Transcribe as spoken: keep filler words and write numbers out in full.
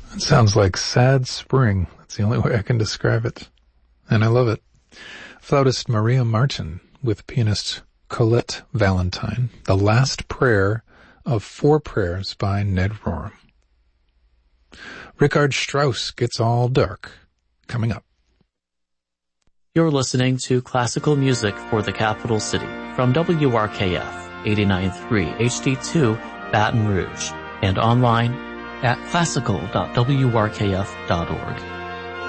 It sounds like sad spring. That's the only way I can describe it. And I love it. Flautist Maria Martin with pianist Colette Valentine. The Last Prayer of Four Prayers by Ned Rorem. Richard Strauss Gets All Dark, coming up. You're listening to Classical Music for the Capital City from W R K F eighty-nine point three H D two Baton Rouge and online at classical dot w r k f dot org.